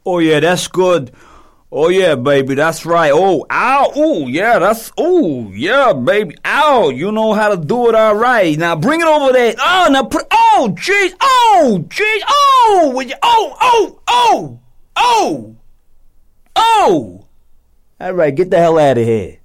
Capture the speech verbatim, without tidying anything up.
Oh, yeah, that's good. Oh, yeah, baby, that's right. Oh, ow, ooh, yeah, that's, ooh, yeah, baby, ow, you know how to do it all right. Now, bring it over there. Oh, now, put, oh, jeez, oh, jeez, oh, would you, oh, oh, oh, oh, oh. All right, get the hell out of here.